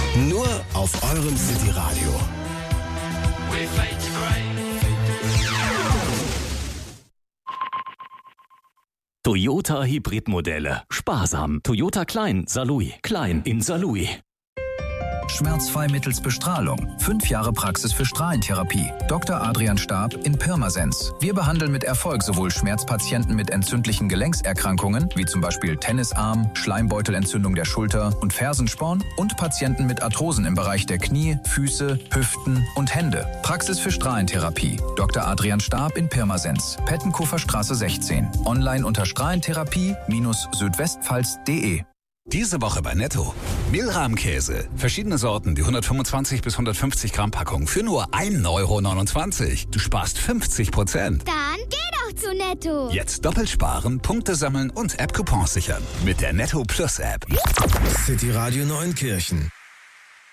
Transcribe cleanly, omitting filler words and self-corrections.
Nur auf eurem City Radio. Toyota Hybridmodelle. Sparsam. Toyota Klein, Saarlouis. Klein in Saarlouis. Schmerzfrei mittels Bestrahlung. 5 Jahre Praxis für Strahlentherapie. Dr. Adrian Staab in Pirmasens. Wir behandeln mit Erfolg sowohl Schmerzpatienten mit entzündlichen Gelenkserkrankungen, wie zum Beispiel Tennisarm, Schleimbeutelentzündung der Schulter und Fersensporn und Patienten mit Arthrosen im Bereich der Knie, Füße, Hüften und Hände. Praxis für Strahlentherapie. Dr. Adrian Staab in Pirmasens. Pettenkofer Straße 16. Online unter strahlentherapie-südwestpfalz.de. Diese Woche bei Netto. Mehlrahmkäse. Verschiedene Sorten, die 125 bis 150 Gramm Packung für nur 1,29 €. Du sparst 50%. Dann geh doch zu Netto. Jetzt doppelt sparen, Punkte sammeln und App-Coupons sichern. Mit der Netto Plus App. City Radio Neunkirchen.